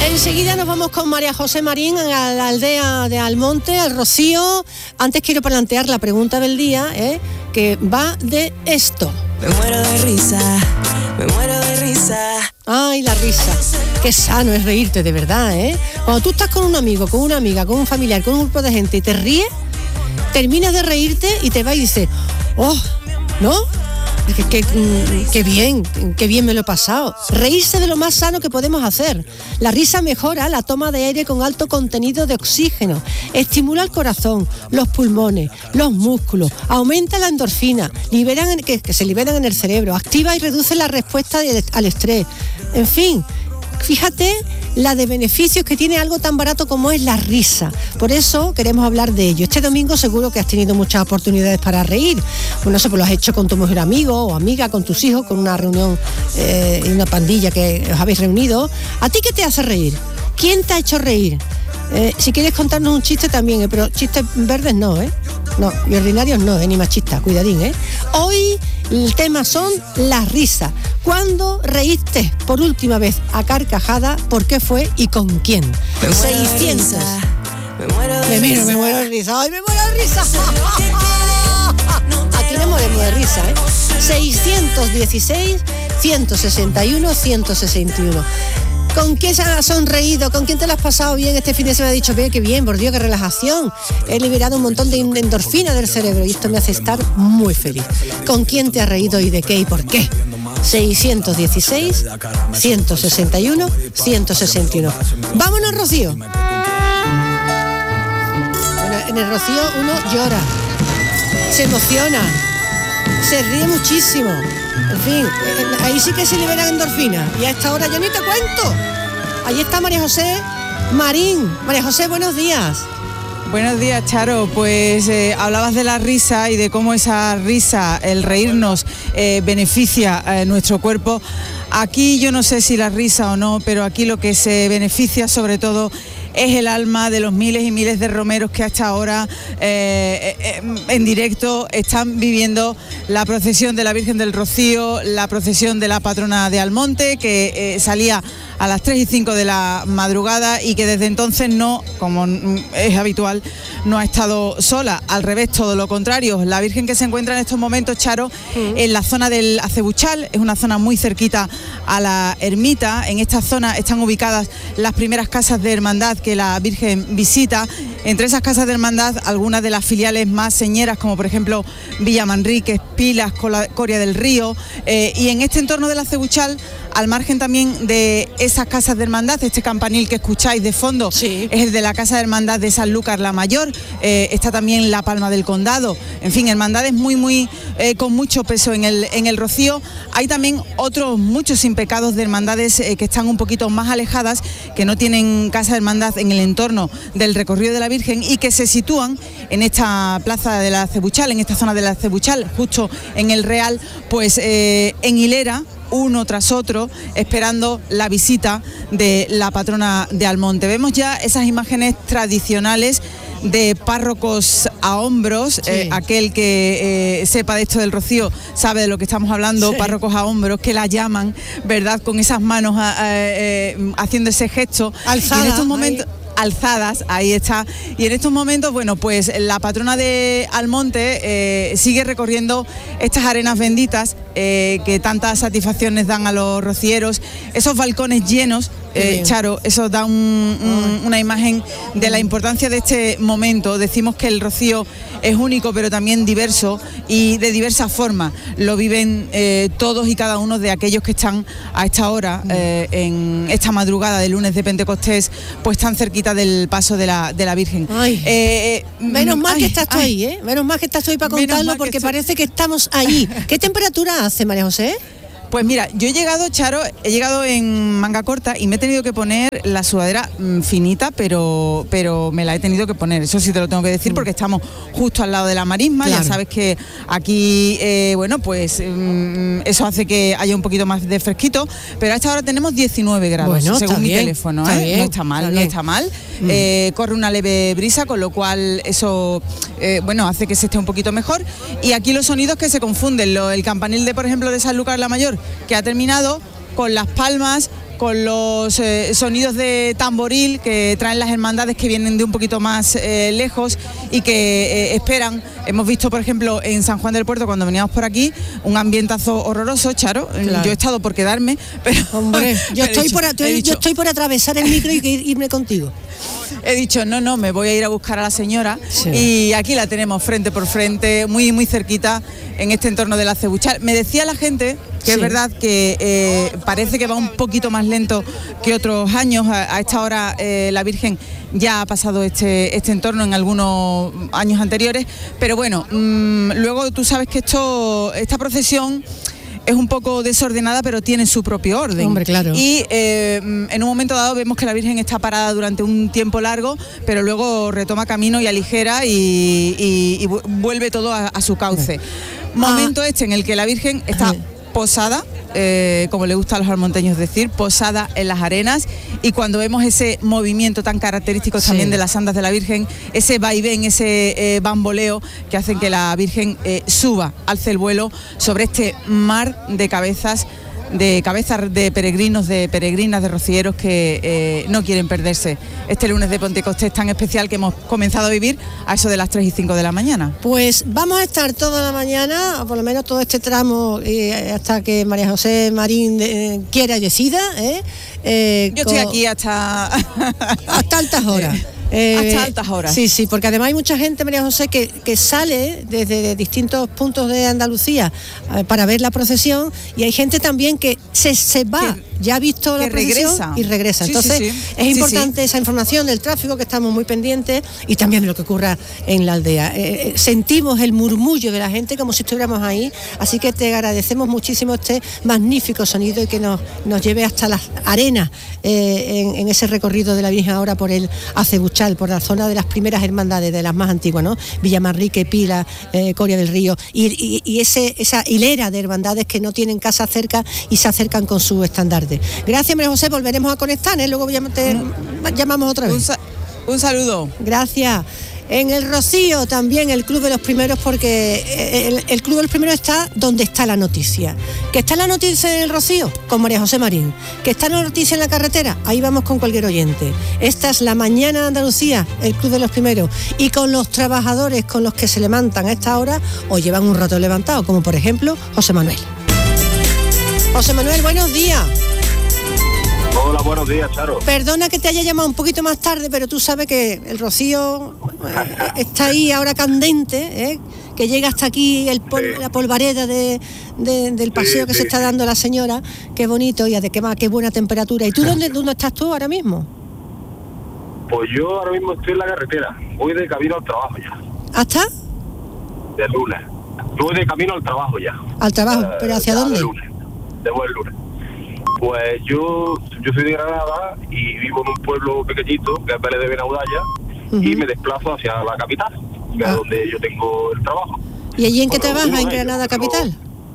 Enseguida nos vamos con María José Marín a la aldea de Almonte, al Rocío. Antes quiero plantear la pregunta del día, que va de esto. Me muero de risa, me muero de risa. Ay, la risa. Qué sano es reírte, de verdad, ¿eh? Cuando tú estás con un amigo, con una amiga, con un familiar, con un grupo de gente y te ríes, terminas de reírte y te vas y dices, oh, ¿no? Qué bien me lo he pasado. Reírse de lo más sano que podemos hacer. La risa mejora la toma de aire con alto contenido de oxígeno, estimula el corazón, los pulmones, los músculos, aumenta la endorfina, que se liberan en el cerebro, activa y reduce la respuesta al estrés. En fin, fíjate la de beneficios que tiene algo tan barato como es la risa. Por eso queremos hablar de ello. Este domingo seguro que has tenido muchas oportunidades para reír. Bueno, eso pues lo has hecho con tu mejor amigo o amiga, con tus hijos, con una reunión y una pandilla que os habéis reunido. ¿A ti qué te hace reír? ¿Quién te ha hecho reír? Si quieres contarnos un chiste también, pero chistes verdes no, No, y ordinarios no, ni machistas, cuidadín, Hoy el tema son las risas. ¿Cuándo reíste por última vez a carcajada? ¿Por qué fue y con quién? 600. Me muero de risa. ¡Ay, me muero de risa! Aquí no moremos de risa, 616 161 161. ¿Con quién se has sonreído? ¿Con quién te lo has pasado bien este fin de semana? Has dicho, qué bien, por Dios, qué relajación. He liberado un montón de endorfina del cerebro y esto me hace estar muy feliz. ¿Con quién te has reído y de qué y por qué? 616 161 161. Vámonos, Rocío. Bueno, en el Rocío uno llora, se emociona, se ríe muchísimo. En fin, ahí sí que se liberan endorfinas. Y a esta hora yo ni te cuento. Ahí está María José Marín. María José, buenos días. Buenos días, Charo. Pues hablabas de la risa y de cómo esa risa, el reírnos, beneficia nuestro cuerpo. Aquí yo no sé si la risa o no, pero aquí lo que se beneficia sobre todo es el alma de los miles y miles de romeros que hasta ahora en directo están viviendo la procesión de la Virgen del Rocío, la procesión de la patrona de Almonte, que salía a las 3 y 5 de la madrugada y que desde entonces no, como es habitual, no ha estado sola. Al revés, todo lo contrario. La Virgen que se encuentra en estos momentos, Charo, en la zona del Acebuchal, es una zona muy cerquita a la ermita. En esta zona están ubicadas las primeras casas de hermandad que la Virgen visita. Entre esas casas de hermandad, algunas de las filiales más señeras, como por ejemplo Villa Manríquez, Pilas, Coria del Río, y en este entorno del Acebuchal, al margen también de esas casas de hermandad, este campanil que escucháis de fondo, sí, es el de la Casa de Hermandad de Sanlúcar la Mayor, está también la Palma del Condado, en fin, hermandades muy con mucho peso en el Rocío. Hay también otros muchos impecados de hermandades que están un poquito más alejadas, que no tienen casa de hermandad en el entorno del recorrido de la Virgen y que se sitúan en esta plaza de la Acebuchal, en esta zona de la Acebuchal, justo en el Real, pues en hilera, uno tras otro, esperando la visita de la patrona de Almonte. Vemos ya esas imágenes tradicionales de párrocos a hombros, sí. Aquel que sepa de esto del Rocío sabe de lo que estamos hablando, sí. Párrocos a hombros, que la llaman, ¿verdad?, con esas manos haciendo ese gesto. Alzada, y en estos momentos... alzadas, ahí está, y en estos momentos, bueno, pues la patrona de Almonte sigue recorriendo estas arenas benditas que tantas satisfacciones dan a los rocieros, esos balcones llenos. Charo, eso da una imagen de la importancia de este momento. Decimos que el Rocío es único pero también diverso y de diversas formas lo viven todos y cada uno de aquellos que están a esta hora en esta madrugada de lunes de Pentecostés, pues tan cerquita del paso de la Virgen. Menos mal que estás tú ahí, menos mal que estás tú ahí para contarlo, porque parece que estamos ahí. ¿Qué temperatura hace, María José? Pues mira, yo he llegado, Charo, en manga corta y me he tenido que poner la sudadera finita, pero me la he tenido que poner, eso sí te lo tengo que decir, porque estamos justo al lado de la marisma, claro. Ya sabes que aquí, bueno, pues eso hace que haya un poquito más de fresquito, pero a esta hora tenemos 19 grados, bueno, según mi teléfono, no está mal, corre una leve brisa, con lo cual eso, bueno, hace que se esté un poquito mejor, y aquí los sonidos que se confunden, el campanil de, por ejemplo, de Sanlúcar la Mayor, que ha terminado, con las palmas, con los sonidos de tamboril que traen las hermandades que vienen de un poquito más lejos y que esperan. Hemos visto, por ejemplo, en San Juan del Puerto, cuando veníamos por aquí, un ambientazo horroroso, Charo. Claro. Yo he estado por quedarme, pero... Hombre, yo estoy por atravesar el micro y irme contigo. He dicho, no, me voy a ir a buscar a la señora, sí. Y aquí la tenemos frente por frente, muy, muy cerquita, en este entorno del Acebuchal. Me decía la gente que sí. Es verdad que parece que va un poquito más lento que otros años. A esta hora la Virgen ya ha pasado este entorno en algunos años anteriores, pero bueno, luego tú sabes que esta procesión es un poco desordenada, pero tiene su propio orden. Hombre, claro. Y en un momento dado vemos que la Virgen está parada durante un tiempo largo, pero luego retoma camino y aligera y vuelve todo a su cauce. Momento en el que la Virgen está posada, como le gusta a los almonteños decir, posada en las arenas, y cuando vemos ese movimiento tan característico también de las andas de la Virgen, ese vaivén, ese bamboleo que hacen que la Virgen suba, alce el vuelo sobre este mar de cabezas de peregrinos, de peregrinas, de rocieros que no quieren perderse este lunes de Pentecostés tan especial que hemos comenzado a vivir a eso de las 3 y 5 de la mañana. Pues vamos a estar toda la mañana, o por lo menos todo este tramo, hasta que María José Marín quiera y decida. Yo estoy aquí hasta altas horas. Hasta altas horas. Sí, porque además hay mucha gente, María José, que sale desde distintos puntos de Andalucía para ver la procesión, y hay gente también que se va, ya ha visto la procesión y regresa. Entonces es importante esa información del tráfico, que estamos muy pendientes, y también de lo que ocurra en la aldea. Sentimos el murmullo de la gente como si estuviéramos ahí, así que te agradecemos muchísimo este magnífico sonido y que nos lleve hasta las arenas en ese recorrido de la Virgen ahora por el Acebuchal, por la zona de las primeras hermandades, de las más antiguas, ¿no? Villamanrique, Pila, Coria del Río, y esa hilera de hermandades que no tienen casa cerca y se acercan con su estandarte. Gracias, María José, volveremos a conectar, luego te llamamos otra vez. Un saludo. Gracias. En el Rocío también el Club de los Primeros, porque el Club de los Primeros está donde está la noticia. ¿Que está la noticia en el Rocío? Con María José Marín. ¿Que está la noticia en la carretera? Ahí vamos con cualquier oyente. Esta es la mañana de Andalucía, el Club de los Primeros. Y con los trabajadores con los que se levantan a esta hora o llevan un rato levantado, como por ejemplo José Manuel. José Manuel, buenos días. Hola, buenos días, Charo. Perdona que te haya llamado un poquito más tarde, pero tú sabes que el Rocío está ahí ahora candente, que llega hasta aquí la polvareda del paseo que se está dando la señora. Qué bonito, y además qué buena temperatura. ¿Y tú dónde estás tú ahora mismo? Pues yo ahora mismo estoy en la carretera, voy de camino al trabajo ya. ¿Hasta? De lunes. Voy de camino al trabajo ya. ¿Al trabajo? ¿Pero hacia dónde? De lunes. De buen lunes. Pues yo soy de Granada y vivo en un pueblo pequeñito, que es Vélez de Benaudalla, y me desplazo hacia la capital, que es donde yo tengo el trabajo. ¿Y allí en qué trabajas, en Granada capital?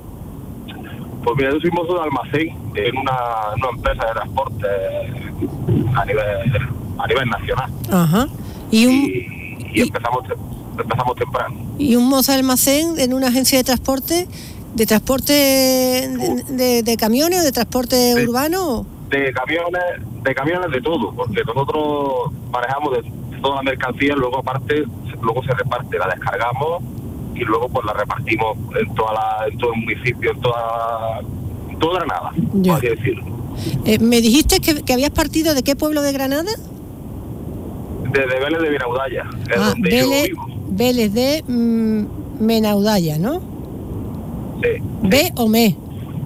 Pues mira, yo soy mozo de almacén en una empresa de transporte a nivel nacional. Ajá. Y empezamos temprano. ¿Y un mozo de almacén en una agencia de transporte? ¿De transporte de camiones o de transporte urbano? De camiones de todo, porque nosotros manejamos de toda la mercancía, luego se reparte, la descargamos y luego pues la repartimos en todo el municipio, en toda Granada, por así decirlo. ¿Me dijiste que habías partido de qué pueblo de Granada? Desde Vélez de Benaudalla, es donde yo vivo. Vélez de Benaudalla, ¿no? Sí. ¿B o me?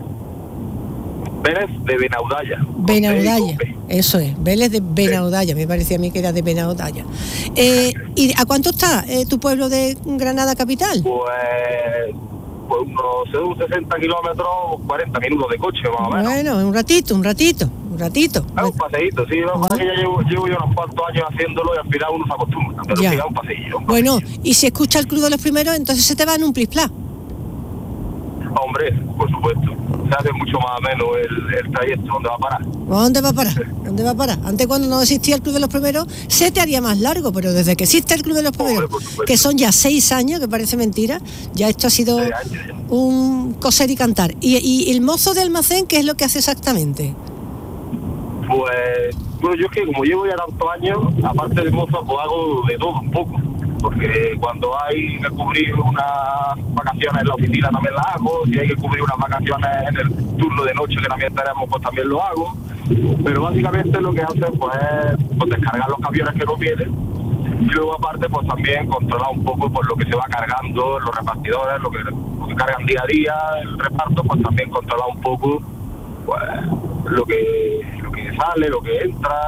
Vélez de Benaudalla. Benaudalla, eso es, Vélez de Benaudalla, me parecía a mí que era de Benaudalla. ¿Y a cuánto está tu pueblo de Granada capital? Pues unos 60 kilómetros, 40 minutos de coche más o menos. Bueno, un ratito. Es un paseíto, sí, que ya llevo yo unos cuantos años haciéndolo y al final uno se acostumbra, pero sí, es un paseillo. Bueno, y si escucha el Club de los Primeros, entonces se te va en un plis-plas. Hombre, por supuesto. Se hace mucho más o menos el trayecto. ¿Dónde va a parar? ¿Dónde va a parar? Antes, cuando no existía el Club de los Primeros, se te haría más largo, pero desde que existe el Club de los Primeros, que son ya 6 años, que parece mentira, ya esto ha sido un coser y cantar. ¿Y el mozo de almacén qué es lo que hace exactamente? Pues, bueno, yo es que como llevo ya tantos años, aparte de mozo, pues hago de todo un poco. Porque cuando hay que cubrir unas vacaciones en la oficina también las hago, si hay que cubrir unas vacaciones en el turno de noche que también tenemos, pues también lo hago. Pero básicamente lo que hacen pues es pues, descargar los camiones que no vienen y luego aparte pues también controlar un poco pues lo que se va cargando, los repartidores, lo que cargan día a día, el reparto, pues también controlar un poco pues lo que sale, lo que entra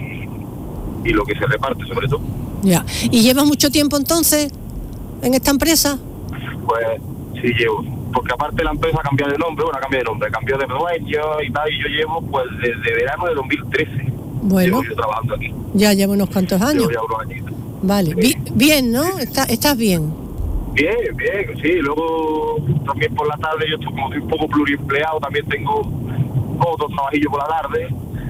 y lo que se reparte sobre todo. Ya. ¿Y llevas mucho tiempo entonces en esta empresa? Pues sí llevo, porque aparte la empresa cambió de nombre, cambió de dueño y tal, y yo llevo pues desde verano de 2013. Bueno, llevo trabajando aquí. Ya llevo unos cuantos años. Llevo ya unos añitos. Vale, bien, ¿no? ¿Estás bien? Bien, sí, luego también por la tarde yo como soy un poco pluriempleado, también tengo otro trabajillo por la tarde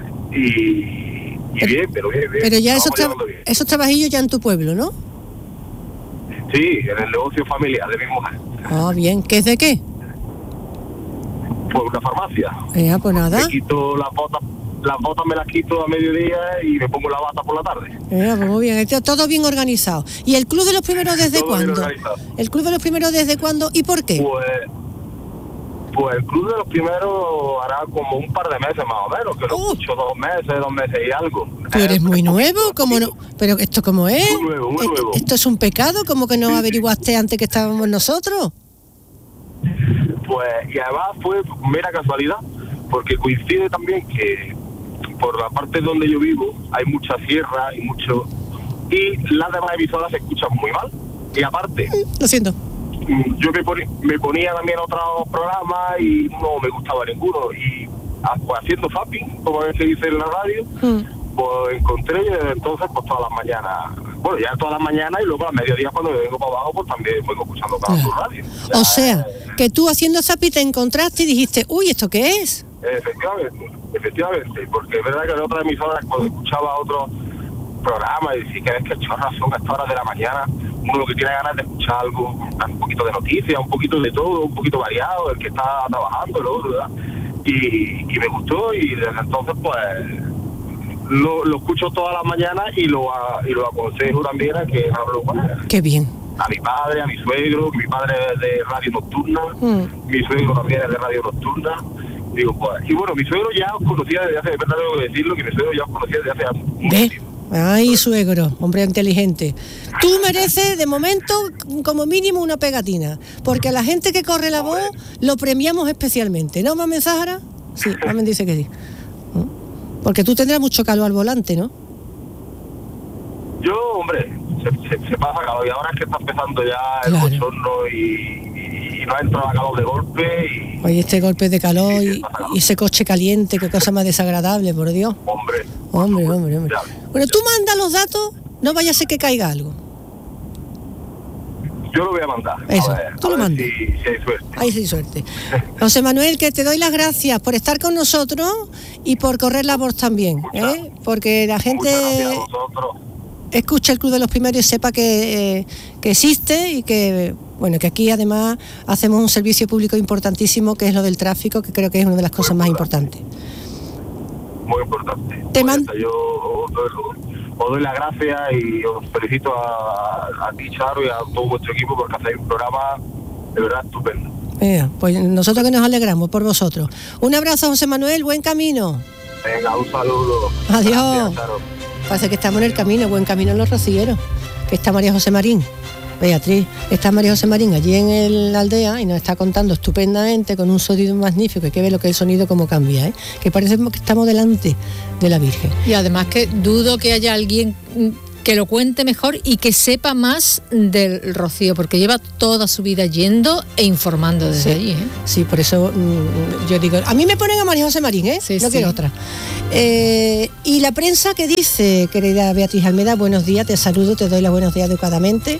y bien. Pero ya esos trabajillos ya en tu pueblo, ¿no? Sí, en el negocio familiar de mi mujer. Ah, bien. ¿Qué es de qué? Pues una farmacia. Pues nada. Me quito las botas me las quito a mediodía y me pongo la bata por la tarde. Pues muy bien, todo bien organizado. ¿Y el Club de los Primeros desde cuándo? ¿El Club de los Primeros desde cuándo y por qué? Pues el Club de los Primeros hará como un par de meses más o menos, que lo escucho 2 meses y algo. Tú eres muy nuevo, ¿cómo no? Pero ¿esto cómo es? Muy nuevo. ¿Esto es un pecado? ¿Cómo que no averiguaste antes que estábamos nosotros? Pues, y además fue mera casualidad, porque coincide también que por la parte donde yo vivo hay mucha sierra y las demás emisoras se escuchan muy mal. Y aparte... Lo siento. Yo me ponía también otros programas y no me gustaba ninguno. Y pues, haciendo zapping, como se dice en la radio, pues encontré desde entonces pues todas las mañanas. Bueno, ya todas las mañanas y luego a mediodía cuando me vengo para abajo pues también vengo escuchando cada radio. O sea, que tú haciendo zapping te encontraste y dijiste, uy, ¿esto qué es? Efectivamente, porque es verdad que en otras emisoras cuando escuchaba otros programas y decía que ves que chorras son a estas horas de la mañana, uno lo que tiene ganas de escuchar algo, un poquito de noticias, un poquito de todo, un poquito variado, el que está trabajando, el otro, ¿verdad? Y me gustó y desde entonces pues lo escucho todas las mañanas y lo aconsejo también a que hablo con él. Qué bien. A mi padre, a mi suegro, que mi padre es de radio nocturna, mi suegro también es de radio nocturna. Digo, pues, y bueno, mi suegro ya os conocía desde hace, de verdad tengo que decirlo, que mi suegro ya os conocía desde hace mucho tiempo. Ay, suegro, hombre inteligente. Tú mereces, de momento, como mínimo una pegatina, porque a la gente que corre la voz lo premiamos especialmente. ¿No, Mamen Zahara? Sí, Mamen dice que sí. Porque tú tendrás mucho calor al volante, ¿no? Yo, hombre, se pasa calor y ahora es que está empezando ya el bochorno y no ha entrado a calor de golpe y... Oye, este golpe de calor y ese coche caliente, qué cosa más desagradable, por Dios. Hombre. Bueno, tú manda los datos, no vaya a ser que caiga algo. Yo lo voy a mandar. Eso, tú lo mandas. Si hay suerte. Ahí sí hay suerte. José Manuel, que te doy las gracias por estar con nosotros y por correr la voz también, porque la gente escucha el Club de los Primeros y sepa que existe y que, bueno, que aquí además hacemos un servicio público importantísimo, que es lo del tráfico, que creo que es una de las cosas más importantes. Muy importante. Yo os doy las gracias y os felicito a ti, Charo, y a todo vuestro equipo porque hacéis un programa de verdad estupendo. Pues nosotros que nos alegramos por vosotros. Un abrazo, José Manuel, buen camino. Venga, un saludo. Adiós. Gracias, Charo. Parece que estamos en el camino, buen camino en los Rosilleros, que está María José Marín. Beatriz, está María José Marín allí en la aldea y nos está contando estupendamente con un sonido magnífico, hay que ver lo que es el sonido como cambia, que parece que estamos delante de la Virgen. Y además que dudo que haya alguien que lo cuente mejor y que sepa más del Rocío, porque lleva toda su vida yendo e informando desde allí. Sí, por eso yo digo, a mí me ponen a María José Marín, no quiero otra. Y la prensa que dice, querida Beatriz Almeda, buenos días, te saludo, te doy los buenos días educadamente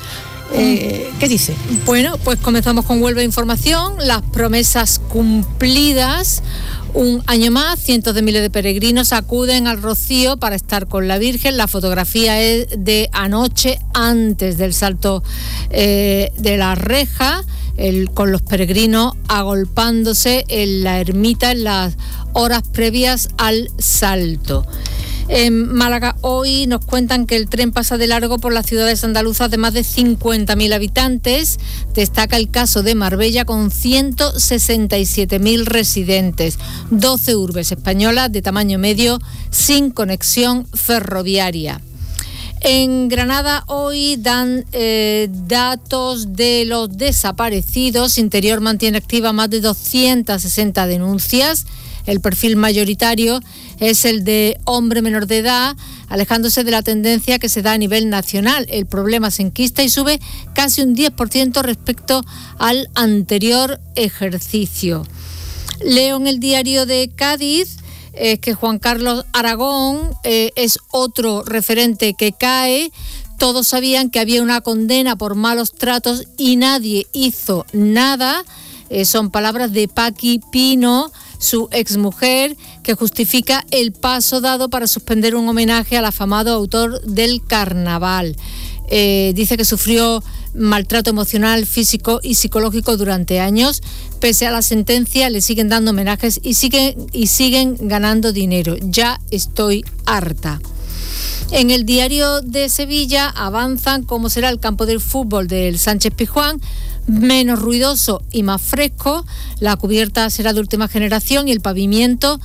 ¿Qué dice? Bueno, pues comenzamos con Huelva Información, las promesas cumplidas. Un año más, cientos de miles de peregrinos acuden al Rocío para estar con la Virgen. La fotografía es de anoche, antes del salto de la reja, con los peregrinos agolpándose en la ermita en las horas previas al salto. En Málaga hoy nos cuentan que el tren pasa de largo por las ciudades andaluzas de más de 50.000 habitantes. Destaca el caso de Marbella con 167.000 residentes, 12 urbes españolas de tamaño medio sin conexión ferroviaria. En Granada hoy dan datos de los desaparecidos. Interior mantiene activa más de 260 denuncias. El perfil mayoritario es el de hombre menor de edad, alejándose de la tendencia que se da a nivel nacional. El problema se enquista y sube casi un 10% respecto al anterior ejercicio. Leo en el Diario de Cádiz que Juan Carlos Aragón es otro referente que cae. Todos sabían que había una condena por malos tratos y nadie hizo nada. Son palabras de Paqui Pino, su exmujer, que justifica el paso dado para suspender un homenaje al afamado autor del carnaval. Dice que sufrió maltrato emocional, físico y psicológico durante años. Pese a la sentencia, le siguen dando homenajes y siguen ganando dinero. Ya estoy harta. En el Diario de Sevilla avanzan cómo será el campo del fútbol del Sánchez Pizjuán. Menos ruidoso y más fresco, la cubierta será de última generación y el pavimento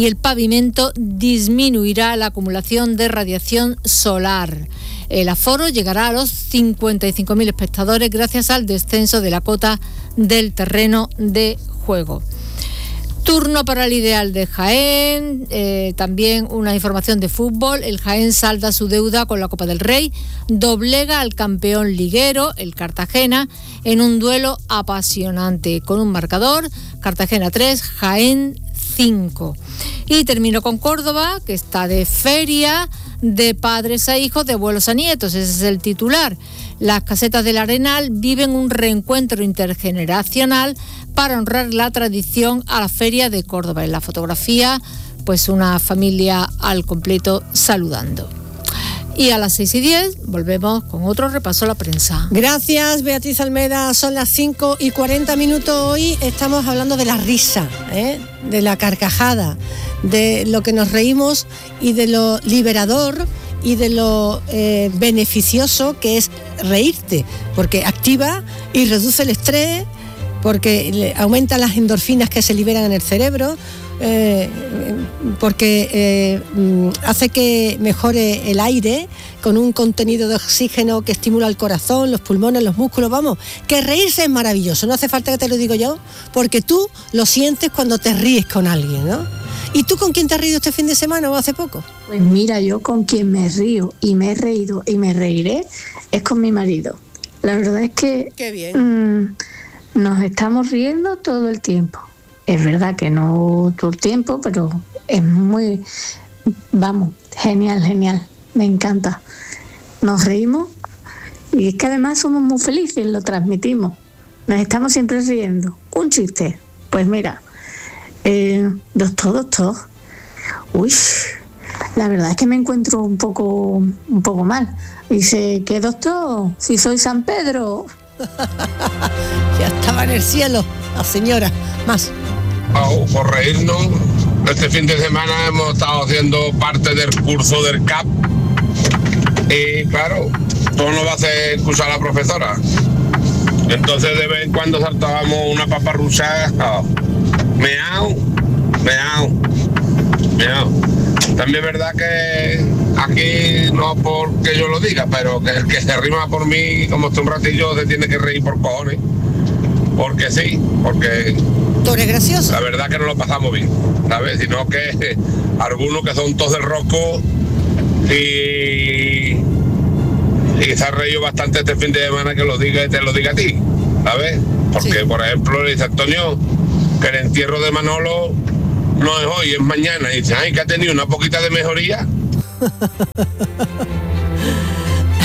disminuirá la acumulación de radiación solar. El aforo llegará a los 55.000 espectadores gracias al descenso de la cota del terreno de juego. Turno para el Ideal de Jaén, también una información de fútbol. El Jaén salda su deuda con la Copa del Rey, doblega al campeón liguero, el Cartagena, en un duelo apasionante, con un marcador, Cartagena 3, Jaén 5. Y termino con Córdoba, que está de feria, de padres a hijos, de abuelos a nietos, ese es el titular. Las casetas del Arenal viven un reencuentro intergeneracional para honrar la tradición a la Feria de Córdoba. En la fotografía, pues una familia al completo saludando. Y a las 6:10 volvemos con otro repaso a la prensa. Gracias, Beatriz Almeda. Son las 5:40. Hoy estamos hablando de la risa, de la carcajada, de lo que nos reímos y de lo liberador y de lo beneficioso que es reírte, porque activa y reduce el estrés, porque aumenta las endorfinas que se liberan en el cerebro, porque hace que mejore el aire con un contenido de oxígeno que estimula el corazón, los pulmones, los músculos. Vamos, que reírse es maravilloso, no hace falta que te lo digo yo, porque tú lo sientes cuando te ríes con alguien, ¿no? ¿Y tú con quién te has reído este fin de semana o hace poco? Pues mira, yo con quien me río y me he reído y me reiré es con mi marido. La verdad es que Qué bien. Nos estamos riendo todo el tiempo. Es verdad que no todo el tiempo, pero es muy, genial, me encanta. Nos reímdos y es que además somos muy felices, lo transmitimos. Nos estamos siempre riendo. Un chiste, pues mira, doctor, uy, la verdad es que me encuentro un poco mal. Dice, ¿qué doctor? Si soy San Pedro. Ya estaba en el cielo la señora. Más. Por reírnos, este fin de semana hemos estado haciendo parte del curso del CAP y claro, todo nos va a hacer escuchar a la profesora. Entonces de vez en cuando saltábamos una paparruchada, meao. También es verdad que aquí, no porque yo lo diga, pero que el que se rima por mí, como está un ratillo, se tiene que reír por cojones. Porque sí, porque Tú eres gracioso. la verdad que no lo pasamos bien, ¿sabes? Sino que algunos que son todos del rosco y se ha reído bastante este fin de semana que te lo diga a ti, ¿sabes? Porque, sí. Por ejemplo, le dice Antonio que el entierro de Manolo no es hoy, es mañana. Y dice, ay, que ha tenido una poquita de mejoría.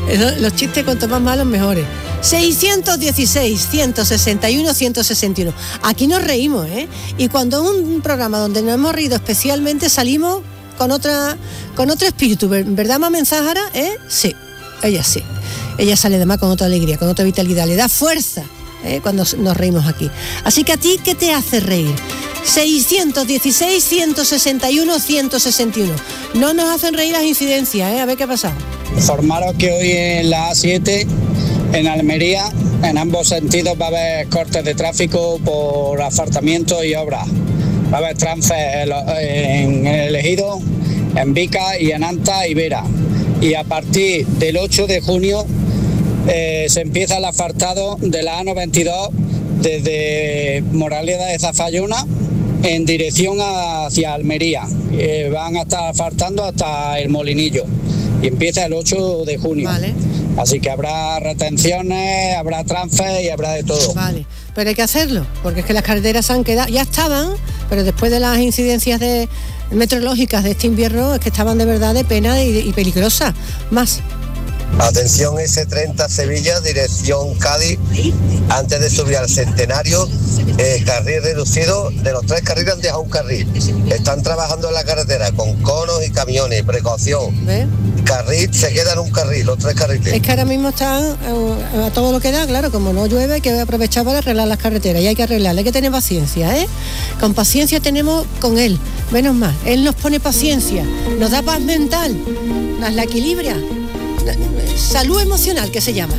Los chistes cuanto más malos mejores. 616 161 161. Aquí nos reímos, ¿eh? Y cuando es un programa donde nos hemos reído especialmente, salimos con otro espíritu, ¿verdad, Mamen Zahara? Sí, ella sí. Ella sale además con otra alegría, con otra vitalidad, le da fuerza cuando nos reímos aquí. Así que a ti, ¿qué te hace reír? 616 161 161. No nos hacen reír las incidencias, a ver qué ha pasado. Informaros que hoy en la A7, en Almería, en ambos sentidos va a haber cortes de tráfico por asfaltamiento y obras. Va a haber trances en El Ejido, en Vica y en Anta y Vera. Y a partir del 8 de junio se empieza el asfaltado de la A92 desde Moraleda de Zafayona en dirección hacia Almería. Van a estar asfaltando hasta el Molinillo y empieza el 8 de junio. Vale. Así que habrá retenciones, habrá trances y habrá de todo. Vale, pero hay que hacerlo, porque es que las carreteras han quedado, ya estaban, pero después de las incidencias meteorológicas de este invierno, es que estaban de verdad de pena y peligrosas. Más. Atención, S30 Sevilla, dirección Cádiz, antes de subir al Centenario, carril reducido, de los 3 carriles han dejado un carril. Están trabajando en la carretera con conos y camiones, precaución. ¿Ves? Carril, se queda en un carril, los 3 carriles. Es que ahora mismo están a todo lo que da, claro, como no llueve, hay que aprovechar para arreglar las carreteras, y hay que arreglarlas, hay que tener paciencia, ¿eh? Con paciencia tenemos con él, menos mal, él nos pone paciencia, nos da paz mental, nos la equilibra. Salud emocional, que se llama.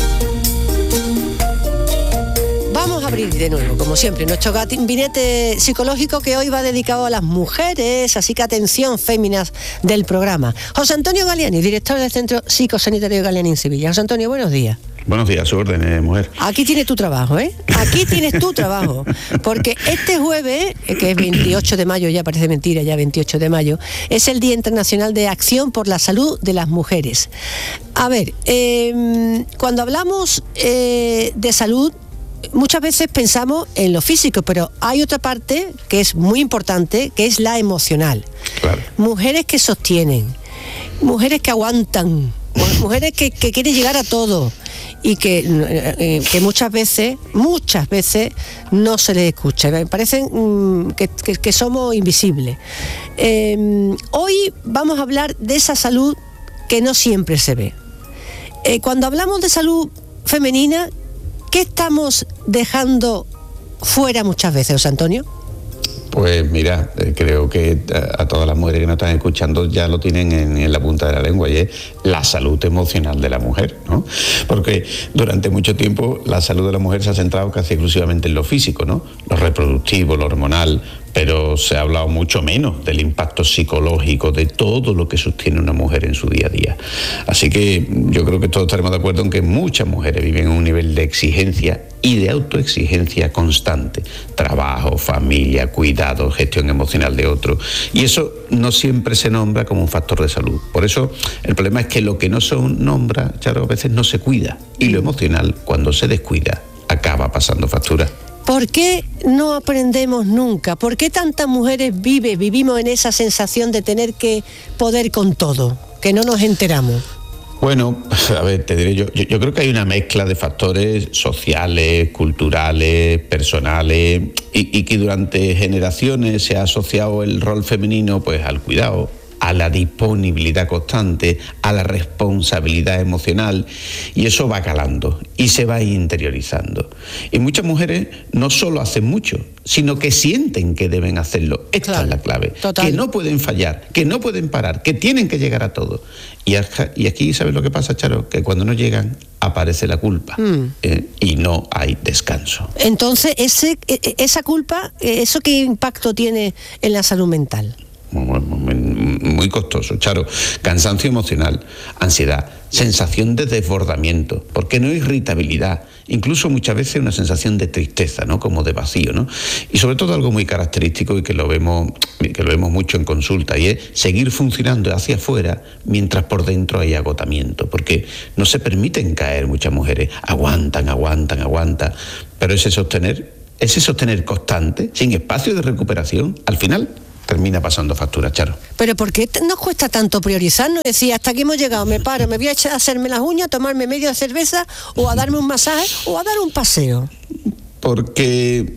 Vamos a abrir de nuevo, como siempre, nuestro gabinete psicológico, que hoy va dedicado a las mujeres, así que atención, féminas del programa. José Antonio Galiani, director del Centro Psicosanitario Galiani en Sevilla. José Antonio, buenos días. Buenos días, su orden, mujer. Aquí tienes tu trabajo, ¿eh? Aquí tienes tu trabajo. Porque este jueves, que es 28 de mayo, ya parece mentira, ya 28 de mayo, es el Día Internacional de Acción por la Salud de las Mujeres. A ver, cuando hablamos de salud, muchas veces pensamos en lo físico, pero hay otra parte que es muy importante, que es la emocional. Claro. Mujeres que sostienen, mujeres que aguantan, mujeres que quieren llegar a todo, y que muchas veces no se les escucha. Me parecen que somos invisibles. Hoy vamos a hablar de esa salud que no siempre se ve. Cuando hablamos de salud femenina, ¿qué estamos dejando fuera muchas veces, José Antonio? Pues mira, creo que a todas las mujeres que nos están escuchando ya lo tienen en la punta de la lengua, y es la salud emocional de la mujer, ¿no? Porque durante mucho tiempo la salud de la mujer se ha centrado casi exclusivamente en lo físico, ¿no? Lo reproductivo, lo hormonal, pero se ha hablado mucho menos del impacto psicológico, de todo lo que sostiene una mujer en su día a día. Así que yo creo que todos estaremos de acuerdo en que muchas mujeres viven en un nivel de exigencia y de autoexigencia constante. Trabajo, familia, cuidado, gestión emocional de otro. Y eso no siempre se nombra como un factor de salud. Por eso el problema es que lo que no se nombra, Charo, a veces no se cuida. Y lo emocional, cuando se descuida, acaba pasando factura. ¿Por qué no aprendemos nunca? ¿Por qué tantas mujeres vivimos en esa sensación de tener que poder con todo, que no nos enteramos? Bueno, a ver, te diré yo creo que hay una mezcla de factores sociales, culturales, personales, y que durante generaciones se ha asociado el rol femenino pues al cuidado, a la disponibilidad constante, a la responsabilidad emocional, y eso va calando y se va interiorizando. Y muchas mujeres no solo hacen mucho, sino que sienten que deben hacerlo. Esta es la clave. Total. Que no pueden fallar, que no pueden parar, que tienen que llegar a todo. Y aquí, ¿sabes lo que pasa, Charo? Que cuando no llegan, aparece la culpa y no hay descanso. Entonces, esa culpa, ¿eso qué impacto tiene en la salud mental? Muy costoso, Charo. Cansancio emocional, ansiedad, sensación de desbordamiento, porque no irritabilidad, incluso muchas veces una sensación de tristeza, ¿no? Como de vacío, ¿no? Y sobre todo algo muy característico y que lo vemos mucho en consulta, y es seguir funcionando hacia afuera mientras por dentro hay agotamiento, porque no se permiten caer muchas mujeres, aguantan, pero ese sostener constante, sin espacio de recuperación, al final termina pasando factura, Charo. Pero ¿por qué nos cuesta tanto priorizarnos? Decir, hasta aquí hemos llegado, me paro, me voy a hacerme las uñas, tomarme media cerveza, o a darme un masaje, o a dar un paseo. Porque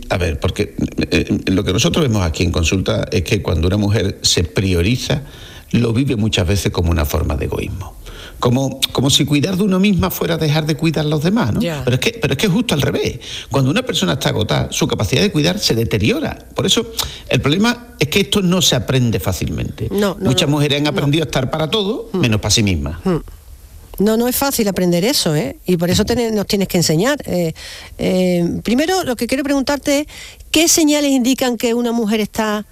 lo que nosotros vemos aquí en consulta es que cuando una mujer se prioriza, lo vive muchas veces como una forma de egoísmo. Como si cuidar de uno misma fuera dejar de cuidar a los demás, ¿no? Yeah. Pero es que es justo al revés. Cuando una persona está agotada, su capacidad de cuidar se deteriora. Por eso, el problema es que esto no se aprende fácilmente. Muchas mujeres han aprendido a estar para todo, menos para sí mismas. No es fácil aprender eso, ¿eh? Y por eso nos tienes que enseñar. Primero, lo que quiero preguntarte es, ¿qué señales indican que una mujer está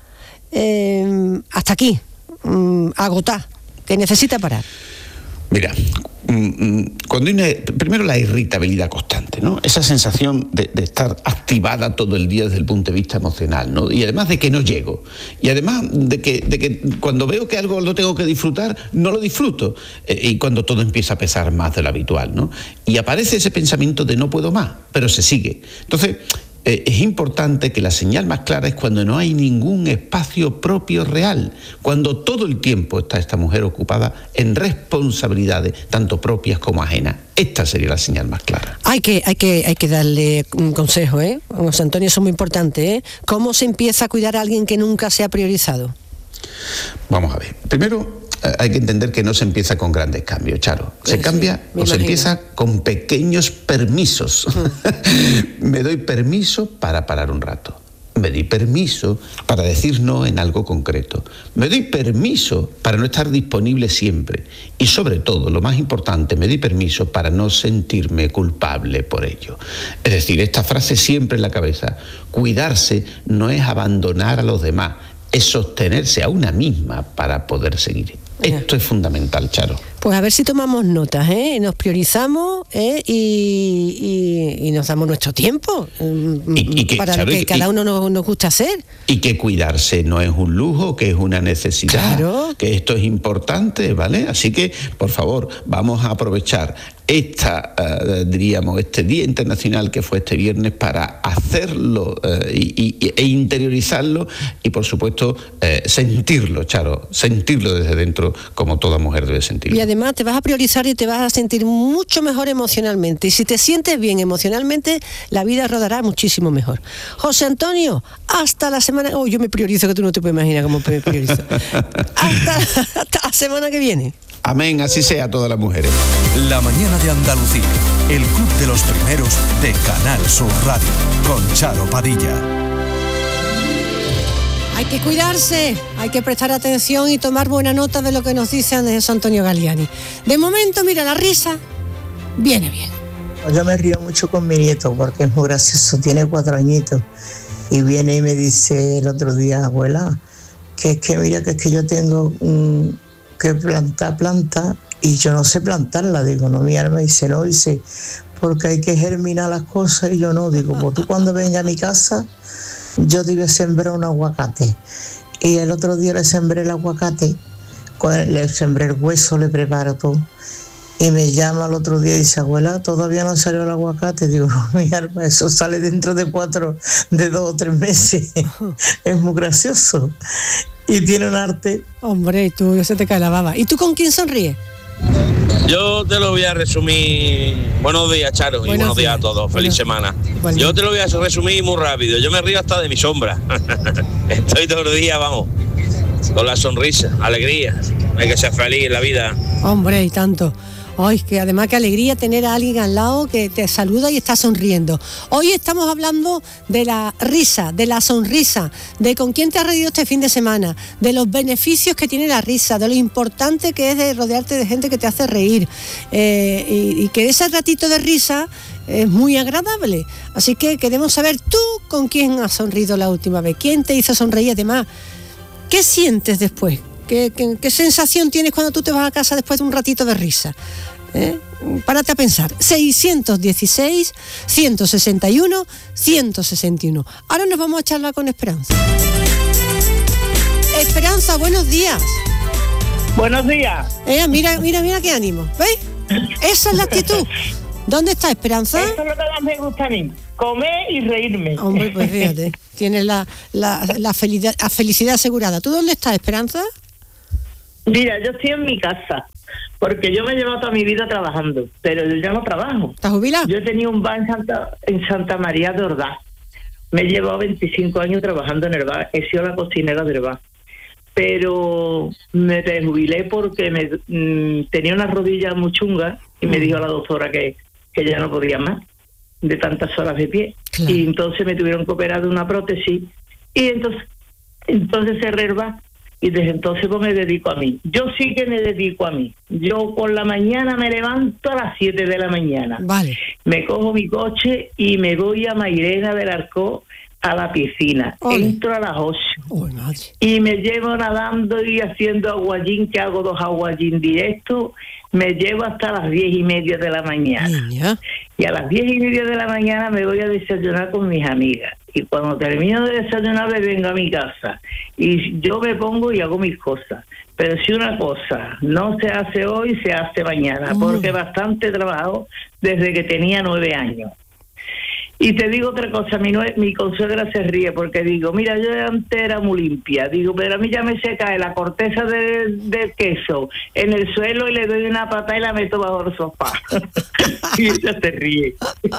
hasta aquí, agotada, que necesita parar? Mira, cuando primero la irritabilidad constante, ¿no? Esa sensación de estar activada todo el día desde el punto de vista emocional, ¿no? Y además de que no llego. Y además de que cuando veo que algo lo tengo que disfrutar, no lo disfruto. Y cuando todo empieza a pesar más de lo habitual, ¿no? Y aparece ese pensamiento de no puedo más, pero se sigue. Entonces, es importante que la señal más clara es cuando no hay ningún espacio propio real, cuando todo el tiempo está esta mujer ocupada en responsabilidades tanto propias como ajenas. Esta sería la señal más clara. Hay que darle un consejo, ¿eh? José Antonio, eso es muy importante, ¿eh? ¿Cómo se empieza a cuidar a alguien que nunca se ha priorizado? Vamos a ver. Primero, hay que entender que no se empieza con grandes cambios, Charo. Se cambia o se empieza con pequeños permisos. Me doy permiso para parar un rato. Me doy permiso para decir no en algo concreto. Me doy permiso para no estar disponible siempre. Y sobre todo, lo más importante, me doy permiso para no sentirme culpable por ello. Es decir, esta frase siempre en la cabeza. Cuidarse no es abandonar a los demás, es sostenerse a una misma para poder seguir. Esto es fundamental, Charo. Pues a ver si tomamos notas, ¿eh? Nos priorizamos, y nos damos nuestro tiempo para lo que cada uno nos gusta hacer. Y que cuidarse no es un lujo, que es una necesidad, claro, que esto es importante, ¿vale? Así que, por favor, vamos a aprovechar este Día Internacional que fue este viernes para hacerlo e interiorizarlo y, por supuesto, sentirlo, Charo, sentirlo desde dentro como toda mujer debe sentirlo. Y además te vas a priorizar y te vas a sentir mucho mejor emocionalmente. Y si te sientes bien emocionalmente, la vida rodará muchísimo mejor. José Antonio, hasta la semana... Oh, yo me priorizo, que tú no te puedes imaginar cómo me priorizo. hasta la semana que viene. Amén, así sea a todas las mujeres. La mañana de Andalucía, el club de los primeros de Canal Sur Radio, con Charo Padilla. Hay que cuidarse, hay que prestar atención y tomar buena nota de lo que nos dice José Antonio Galiani. De momento, mira, la risa viene bien. Yo me río mucho con mi nieto porque es muy gracioso, tiene 4 añitos y viene y me dice el otro día, abuela, que mira, que es que yo tengo que plantar planta y yo no sé plantarla. Digo, no, mi alma, dice, no, dice, porque hay que germinar las cosas. Y yo no, digo, pues tú cuando vengas a mi casa, yo te voy a sembrar un aguacate. Y el otro día le sembré el aguacate, le sembré el hueso, le preparo todo. Y me llama el otro día y dice, abuela, todavía no salió el aguacate. Digo, no, mi alma, eso sale dentro de 2 o 3 meses. Es muy gracioso. Y tiene un arte. Hombre, tú, se te cae la baba. ¿Y tú con quién sonríes? Yo te lo voy a resumir. Buenos días, Charo, y buenos días a todos. Feliz semana. Bueno. Yo te lo voy a resumir muy rápido. Yo me río hasta de mi sombra. Estoy todo el día, vamos, con la sonrisa, alegría. Hay que ser feliz en la vida. Hombre, y tanto. Ay, que además qué alegría tener a alguien al lado que te saluda y está sonriendo. Hoy estamos hablando de la risa, de la sonrisa, de con quién te has reído este fin de semana, de los beneficios que tiene la risa, de lo importante que es de rodearte de gente que te hace reír, y que ese ratito de risa es muy agradable. Así que queremos saber tú con quién has sonrido la última vez, quién te hizo sonreír, además, ¿qué sientes después? ¿Qué sensación tienes cuando tú te vas a casa después de un ratito de risa? Párate a pensar. 616-161-161. Ahora nos vamos a charlar con Esperanza. Esperanza, buenos días. Buenos días. Mira qué ánimo. ¿Veis? Esa es la actitud. ¿Dónde está Esperanza? Eso es lo que más me gusta a mí, comer y reírme. Hombre, pues fíjate, tienes la felicidad asegurada. ¿Tú dónde estás, Esperanza? Mira, yo estoy en mi casa, porque yo me he llevado toda mi vida trabajando, pero yo ya no trabajo. ¿Estás jubilada? Yo he tenido un bar en Santa María de Ordaz. Me he llevado 25 años trabajando en el bar, he sido la cocinera del bar. Pero me desjubilé porque tenía una rodilla muy chunga y me dijo la doctora que ya no podía más de tantas horas de pie. Claro. Y entonces me tuvieron que operar de una prótesis y entonces cerré el bar y desde entonces pues me dedico a mí. Yo sí que me dedico a mí. Yo por la mañana me levanto a las 7 de la mañana. Vale. Me cojo mi coche y me voy a Mairena del Arcó a la piscina. Ole. Entro a las 8 y me llevo nadando y haciendo aguayín, que hago 2 aguayín directos. Me llevo hasta las 10:30 de la mañana. Niña. Y a las 10:30 de la mañana me voy a desayunar con mis amigas. Y cuando termino de desayunar me vengo a mi casa. Y yo me pongo y hago mis cosas. Pero si una cosa no se hace hoy, se hace mañana. Porque bastante trabajo desde que tenía 9 años. Y te digo otra cosa, mi consuegra se ríe porque digo, mira, yo antes era muy limpia, digo, pero a mí ya me se cae la corteza del queso en el suelo y le doy una patada y la meto bajo el sofá. Y ella se ríe.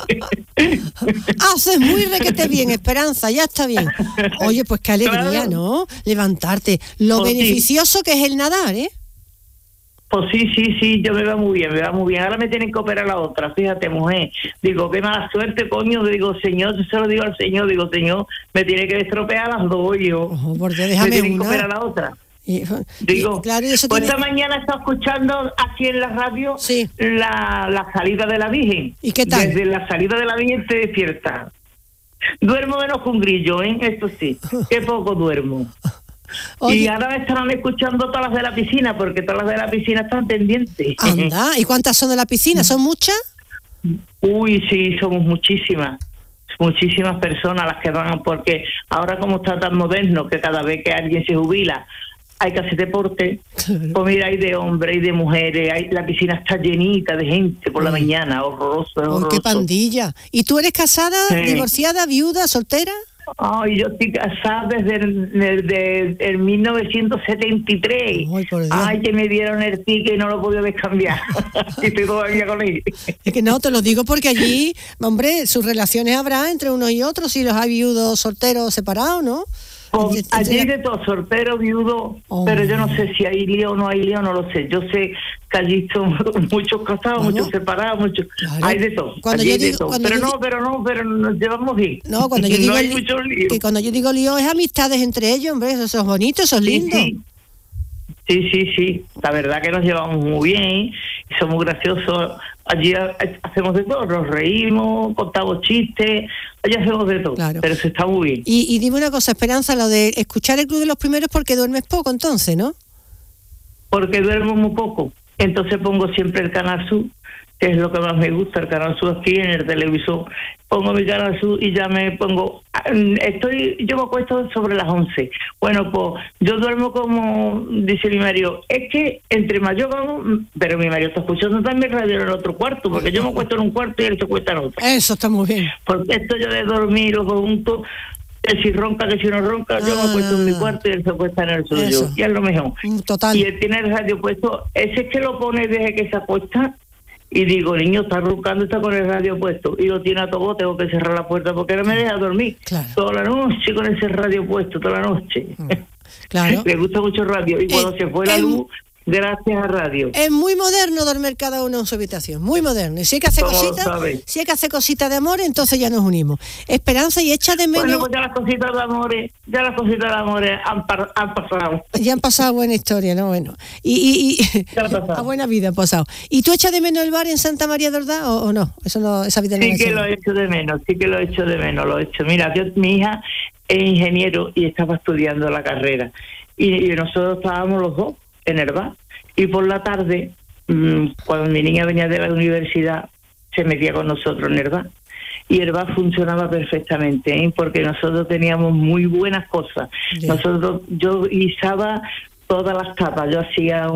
Haces muy requete bien, Esperanza, ya está bien. Oye, pues qué alegría, claro, ¿no? Levantarte. Lo pues beneficioso que es el nadar, ¿eh? Pues sí, yo me va muy bien. Ahora me tienen que operar la otra, fíjate, mujer. Digo, qué mala suerte, coño. Digo, señor, yo se lo digo al señor, digo, señor, me tiene que estropear las dos, yo. Porque déjame me tienen una. que operar la otra. Digo, claro, eso pues tiene... esta mañana estaba escuchando aquí en la radio sí. la salida de la Virgen. ¿Y qué tal? Desde la salida de la Virgen te despierta. Duermo menos que un grillo, ¿eh? Esto sí, qué poco duermo. Oye. Y ahora me estarán escuchando todas las de la piscina, porque todas las de la piscina están pendientes. Anda, ¿y cuántas son de la piscina? ¿Son muchas? Uy, sí, somos muchísimas personas las que van, porque ahora como está tan moderno que cada vez que alguien se jubila hay que hacer deporte, pues mira, hay de hombres y de mujeres, la piscina está llenita de gente por la mañana, horroroso. ¡Qué pandilla! ¿Y tú eres casada, divorciada, viuda, soltera? Ay, yo estoy casada desde el 1973. Ay, que me dieron el ticket y no lo pude descambiar. Y estoy todavía con él. Es que no, te lo digo porque allí, hombre, sus relaciones habrá entre unos y otros, si los hay viudos, solteros, separados, ¿no? Pues, allí hay de todo, soltero, viudo, pero yo no sé si hay lío o no hay lío, no lo sé. Yo sé que allí son muchos casados, muchos separados, muchos, claro. Hay de todo. Pero nos llevamos bien. No, cuando yo digo no hay mucho lío. Que cuando yo digo lío es amistades entre ellos, hombre, eso es bonito, eso es lindo. Sí, la verdad que nos llevamos muy bien, somos graciosos. Allí hacemos de todo, nos reímos, contamos chistes, allí hacemos de todo, claro. Pero se está muy bien. Y dime una cosa, Esperanza, lo de escuchar el Club de los Primeros porque duermes poco entonces, ¿no? Porque duermo muy poco, entonces pongo siempre el Canal Sur, que es lo que más me gusta, el Canal Sur aquí en el televisor. Pongo mi Canal Sur y ya me pongo... yo me acuesto sobre las 11. Bueno, pues yo duermo como dice mi marido. Es que entre más yo vamos... Pero mi marido está escuchando también radio en el otro cuarto, porque yo me acuesto en un cuarto y él se acuesta en otro. Eso está muy bien. Porque esto yo de dormir los dos juntos... Que si ronca, que si no ronca, yo me acuesto en mi cuarto y él se acuesta en el suyo. Y es lo mejor. Total. Y él tiene el radio puesto. Ese es que lo pone desde que se acuesta... Y digo, niño, está roncando, está con el radio puesto. Y lo tiene a todo, tengo que cerrar la puerta porque no me deja dormir. Claro. Toda la noche con ese radio puesto, toda la noche. Claro. Le gusta mucho el radio. Y cuando se fue la luz, gracias a radio. Es muy moderno dormir cada uno en su habitación, muy moderno. Y si hay que hacer cositas de amor, entonces ya nos unimos. Esperanza, y echa de menos... Bueno, pues ya las cositas de amores han pasado. Ya han pasado buena historia, ¿no? Bueno. Y a buena vida han pasado. ¿Y tú echas de menos el bar en Santa María de Ordaz o no? Eso no, esa vida sí no que lo he hecho de menos, lo he hecho. Mira, mi hija es ingeniero y estaba estudiando la carrera. Y nosotros estábamos los dos en el bar, y por la tarde, cuando mi niña venía de la universidad, se metía con nosotros en el bar, y el bar funcionaba perfectamente, porque nosotros teníamos muy buenas cosas. Yo guisaba todas las tapas. Yo hacía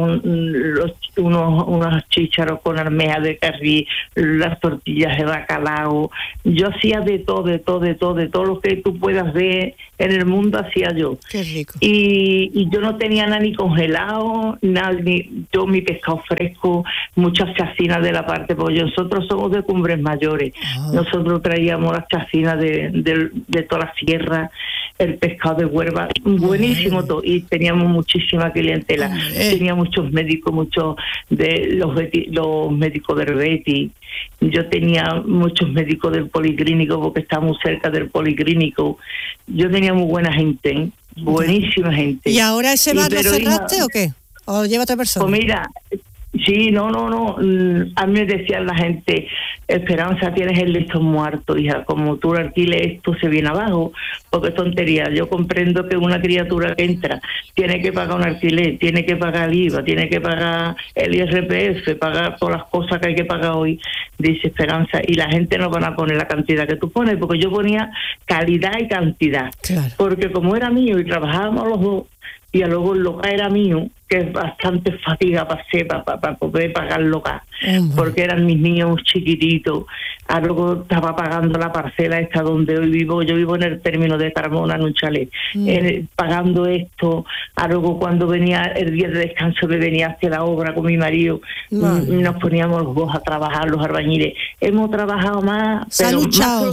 unos chícharos con almeja de carrí, las tortillas de bacalao. Yo hacía de todo lo que tú puedas ver en el mundo hacía yo. Qué rico. Y yo no tenía nada ni congelado, nada, yo mi pescado fresco, muchas chacinas de la parte, porque nosotros somos de Cumbres Mayores. Nosotros traíamos las chacinas de toda la sierra, el pescado de Huelva, buenísimo todo, y teníamos muchísima clientela. Tenía muchos médicos, muchos de los médicos del Betis. Yo tenía muchos médicos del policlínico porque estábamos cerca del policlínico. Yo tenía muy buena gente, buenísima gente. ¿Y ahora ese bar lo cerraste o qué? ¿O lleva otra persona? Pues mira, sí, no. A mí me decían la gente, Esperanza, tienes el listón muerto, hija. Como tú lo alquiles, esto se viene abajo, porque es tontería. Yo comprendo que una criatura que entra tiene que pagar un alquiler, tiene que pagar el IVA, tiene que pagar el IRPF, pagar todas las cosas que hay que pagar hoy, dice Esperanza, y la gente no van a poner la cantidad que tú pones, porque yo ponía calidad y cantidad. Claro. Porque como era mío y trabajábamos los dos, y luego el local era mío, que es bastante fatiga para poder pagar el local, porque eran mis niños chiquititos. Luego estaba pagando la parcela esta donde hoy vivo. Yo vivo en el término de Carmona, en un chalet, pagando esto. Luego cuando venía el día de descanso me venía hacia la obra con mi marido, nos poníamos los dos a trabajar, los albañiles. Hemos trabajado más, se ha luchado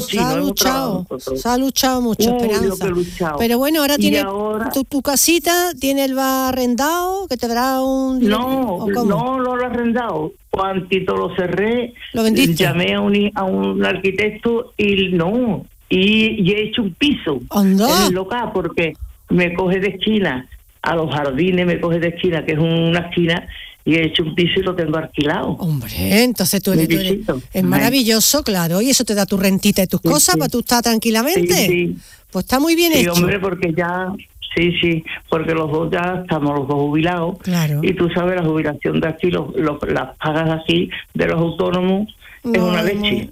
mucho, Esperanza. Pero bueno, ahora tiene tu casita, tiene el bar arrendado, que te dará un... No lo he arrendado. Cuantito lo cerré, ¿lo vendiste? Llamé a un arquitecto y he hecho un piso en el local, porque me coge de esquina a los jardines, me coge de esquina, que es una esquina, y he hecho un piso y lo tengo alquilado. Hombre, entonces tú eres es maravilloso, claro, y eso te da tu rentita y tus cosas para tú estar tranquilamente. Sí. Pues está muy bien hecho. Sí, hombre, porque ya... Sí, porque los dos ya estamos los dos jubilados. Claro. Y tú sabes, la jubilación de aquí, las pagas aquí de los autónomos es una leche.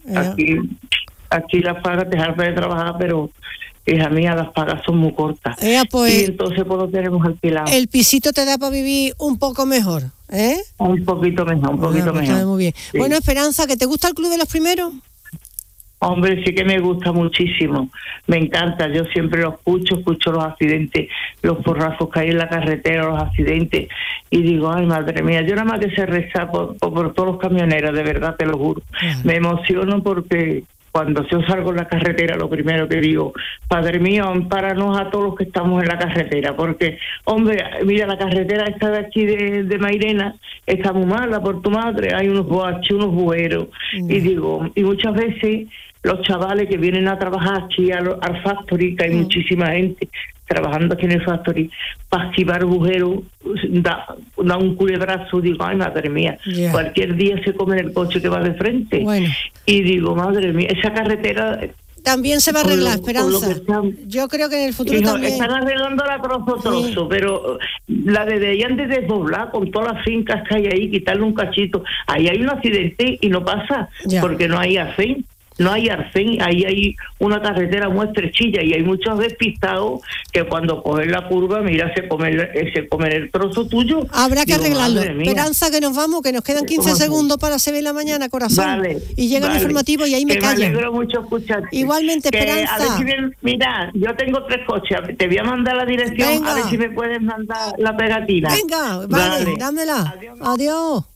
Aquí las pagas te dejan de trabajar, pero hija mía, las pagas son muy cortas. Pues, y entonces pues lo tenemos alquilado. El pisito te da para vivir un poco mejor, ¿eh? Un poquito mejor. Muy bien. Sí. Bueno, Esperanza, ¿que te gusta el Club de los Primeros? Hombre, sí que me gusta muchísimo, me encanta, yo siempre lo escucho los accidentes, los porrazos que hay en la carretera, los accidentes, y digo, ay madre mía, yo nada más que sé rezar por todos los camioneros, de verdad te lo juro. Me emociono porque cuando yo salgo en la carretera, lo primero que digo, Padre mío, ampáranos a todos los que estamos en la carretera, porque, hombre, mira, la carretera esta de aquí de Mairena está muy mala por tu madre, hay unos boaches, unos bueros, y digo, y muchas veces los chavales que vienen a trabajar aquí al factory, que hay muchísima gente trabajando aquí en el factory, para esquivar agujeros, da un culebrazo, digo, ay madre mía, cualquier día se come el coche que va de frente. Bueno. Y digo, madre mía, esa carretera... También se va a arreglar, Esperanza. Yo creo que en el futuro también... Están arreglándola trozo, pero la deberían de desdoblar con todas las fincas que hay ahí, quitarle un cachito. Ahí hay un accidente y no pasa, porque no hay arcén. No hay arcén, ahí hay una carretera muy estrechilla y hay muchos despistados que cuando cogen la curva, mira, se comen el trozo tuyo. Habrá que arreglarlo. Esperanza, que nos vamos, que nos quedan 15 segundos para 7 de la mañana, corazón. Vale, y llega el informativo y ahí me callo. Me alegro mucho escucharte. Igualmente, Esperanza. A ver si mira, yo tengo 3 coches, te voy a mandar la dirección. Venga. A ver si me puedes mandar la pegatina. Venga, vale. Dámela. Adiós.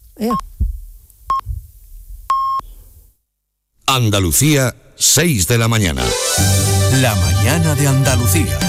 Andalucía, 6 de la mañana. La mañana de Andalucía.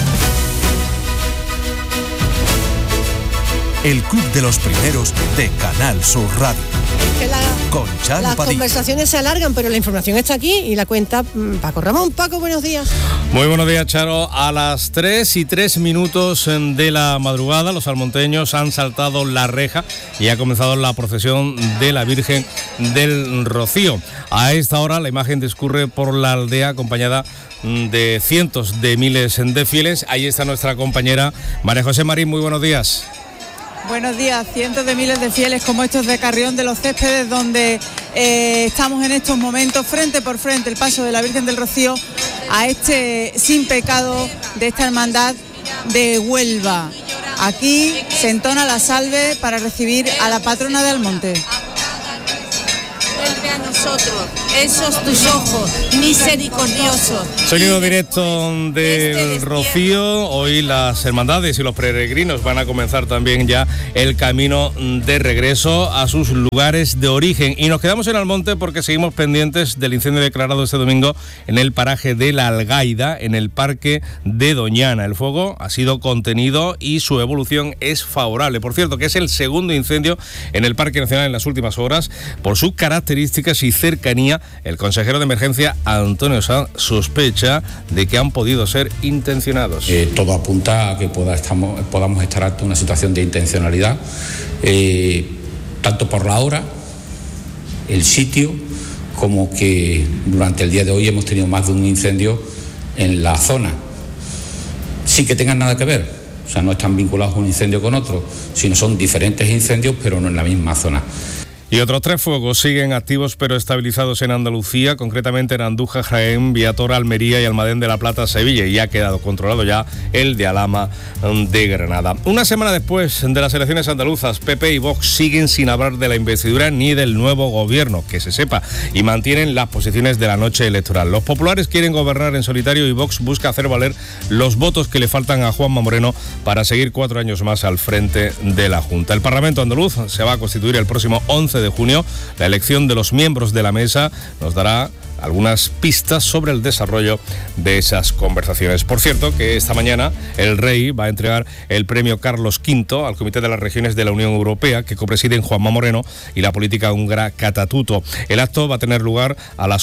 El Club de los Primeros de Canal Sur Radio. Con Charo las Padilla. Conversaciones se alargan, pero la información está aquí y la cuenta Paco Ramón. Paco, buenos días. Muy buenos días, Charo. A las 3:03 de la madrugada, los salmonteños han saltado la reja y ha comenzado la procesión de la Virgen del Rocío. A esta hora la imagen discurre por la aldea acompañada de cientos de miles de fieles. Ahí está nuestra compañera María José Marín. Muy buenos días. Buenos días. Cientos de miles de fieles como estos de Carrión de los Céspedes, donde estamos en estos momentos frente por frente el paso de la Virgen del Rocío a este sin pecado de esta hermandad de Huelva. Aquí se entona la salve para recibir a la patrona de Almonte. Vuelve a nosotros esos tus ojos misericordiosos. Sonido directo del Rocío. Hoy las hermandades y los peregrinos van a comenzar también ya el camino de regreso a sus lugares de origen. Y nos quedamos en Almonte porque seguimos pendientes del incendio declarado este domingo en el paraje de La Algaida, en el parque de Doñana. El fuego ha sido contenido y su evolución es favorable. Por cierto, que es el segundo incendio en el Parque Nacional en las últimas horas. Por sus características y cercanía, el consejero de emergencia Antonio Sanz sospecha de que han podido ser intencionados. Todo apunta a que podamos estar ante una situación de intencionalidad, tanto por la hora, el sitio, como que durante el día de hoy hemos tenido más de un incendio en la zona, sin que tengan nada que ver. O sea, no están vinculados un incendio con otro, sino son diferentes incendios, pero no en la misma zona. Y otros 3 fuegos siguen activos pero estabilizados en Andalucía, concretamente en Andújar, Jaén, Viator, Almería y Almadén de la Plata, Sevilla, y ha quedado controlado ya el de Alhama de Granada. Una semana después de las elecciones andaluzas, PP y Vox siguen sin hablar de la investidura ni del nuevo gobierno, que se sepa, y mantienen las posiciones de la noche electoral. Los populares quieren gobernar en solitario y Vox busca hacer valer los votos que le faltan a Juanma Moreno para seguir 4 años más al frente de la Junta. El Parlamento andaluz se va a constituir el próximo 11 de junio. La elección de los miembros de la mesa nos dará algunas pistas sobre el desarrollo de esas conversaciones. Por cierto, que esta mañana el Rey va a entregar el premio Carlos V al Comité de las Regiones de la Unión Europea, que copresiden Juanma Moreno y la política húngara Katatuto. El acto va a tener lugar a las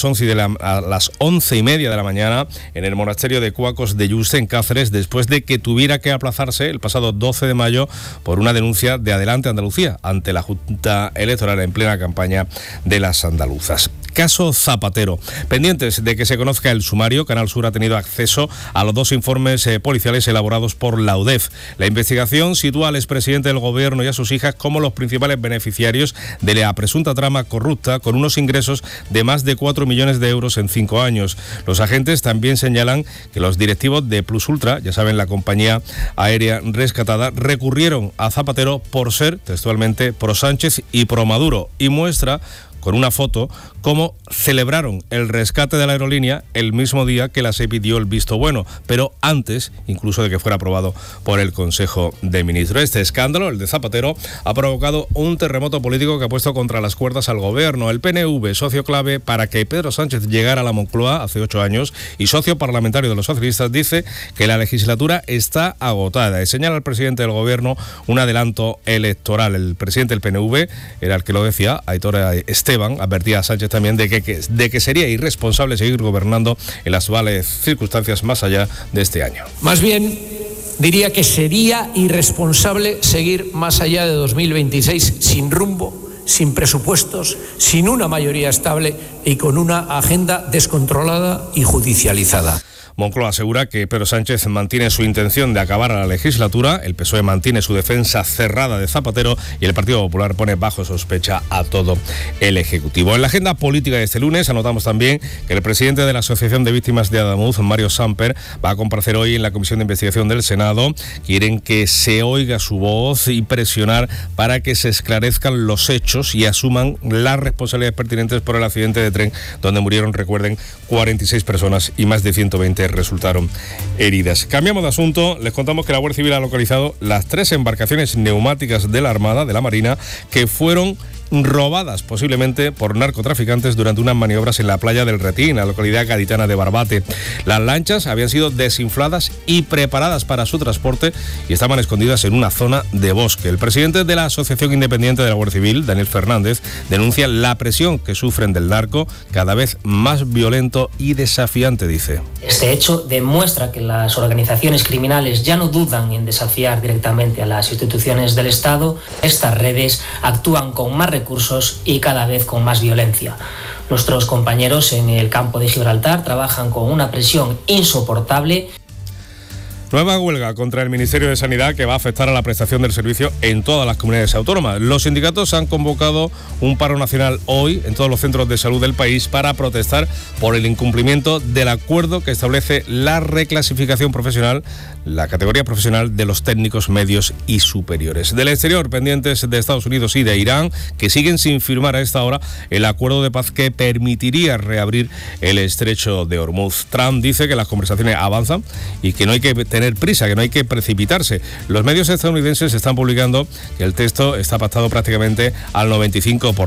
11:30 de la mañana en el monasterio de Cuacos de Yuste, en Cáceres, después de que tuviera que aplazarse el pasado 12 de mayo por una denuncia de Adelante Andalucía ante la Junta Electoral en plena campaña de las andaluzas. Caso Zapatero. Pendientes de que se conozca el sumario, Canal Sur ha tenido acceso a los 2 informes policiales elaborados por la UDEF. La investigación sitúa al expresidente del Gobierno y a sus hijas como los principales beneficiarios de la presunta trama corrupta, con unos ingresos de más de 4 millones de euros en 5 años. Los agentes también señalan que los directivos de Plus Ultra, ya saben, la compañía aérea rescatada, recurrieron a Zapatero por ser, textualmente, pro Sánchez y pro Maduro, y muestra con una foto cómo celebraron el rescate de la aerolínea el mismo día que la SEPI dio el visto bueno, pero antes incluso de que fuera aprobado por el Consejo de Ministros. Este escándalo, el de Zapatero, ha provocado un terremoto político que ha puesto contra las cuerdas al Gobierno. El PNV, socio clave para que Pedro Sánchez llegara a la Moncloa hace 8 años y socio parlamentario de los socialistas, dice que la legislatura está agotada y señala al presidente del Gobierno un adelanto electoral. El presidente del PNV era el que lo decía, Aitor Esteban, advertía a Sánchez también de que sería irresponsable seguir gobernando en las actuales circunstancias más allá de este año. Más bien, diría que sería irresponsable seguir más allá de 2026 sin rumbo, sin presupuestos, sin una mayoría estable y con una agenda descontrolada y judicializada. Moncloa asegura que Pedro Sánchez mantiene su intención de acabar a la legislatura, el PSOE mantiene su defensa cerrada de Zapatero y el Partido Popular pone bajo sospecha a todo el Ejecutivo. En la agenda política de este lunes anotamos también que el presidente de la Asociación de Víctimas de Adamuz, Mario Samper, va a comparecer hoy en la Comisión de Investigación del Senado. Quieren que se oiga su voz y presionar para que se esclarezcan los hechos y asuman las responsabilidades pertinentes por el accidente de tren donde murieron, recuerden, 46 personas y más de 120 resultaron heridas. Cambiamos de asunto, les contamos que la Guardia Civil ha localizado las 3 embarcaciones neumáticas de la Armada, de la Marina, que fueron robadas posiblemente por narcotraficantes durante unas maniobras en la playa del Retí, en la localidad gaditana de Barbate. Las lanchas habían sido desinfladas y preparadas para su transporte y estaban escondidas en una zona de bosque. El presidente de la Asociación Independiente de la Guardia Civil, Daniel Fernández, denuncia la presión que sufren del narco, cada vez más violento y desafiante, dice. Este hecho demuestra que las organizaciones criminales ya no dudan en desafiar directamente a las instituciones del Estado. Estas redes actúan con más recursos y cada vez con más violencia. Nuestros compañeros en el campo de Gibraltar trabajan con una presión insoportable. Nueva huelga contra el Ministerio de Sanidad que va a afectar a la prestación del servicio en todas las comunidades autónomas. Los sindicatos han convocado un paro nacional hoy en todos los centros de salud del país para protestar por el incumplimiento del acuerdo que establece la reclasificación profesional, la categoría profesional de los técnicos medios y superiores. Del exterior, pendientes de Estados Unidos y de Irán, que siguen sin firmar a esta hora el acuerdo de paz que permitiría reabrir el estrecho de Hormuz. Trump dice que las conversaciones avanzan y que no hay que tener prisa, que no hay que precipitarse. Los medios estadounidenses están publicando que el texto está pactado prácticamente al 95%.